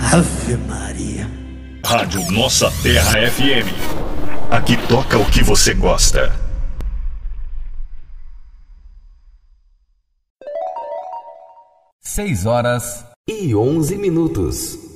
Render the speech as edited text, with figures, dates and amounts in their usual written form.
Ave Maria. Rádio Nossa Terra FM. Aqui toca o que você gosta. Seis horas e 11 minutos.